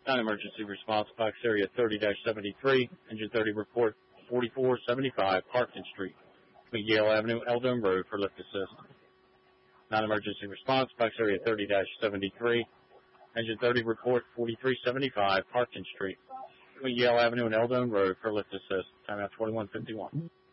Non-emergency response, box area 30-73, engine 30 report 4475 Parkton Street, McGill Avenue, Eldon Road for lift assist. Non-emergency response, box area 30-73, engine 30 report 4375 Parkton Street, McGill Avenue and Eldon Road for lift assist. Timeout 2151.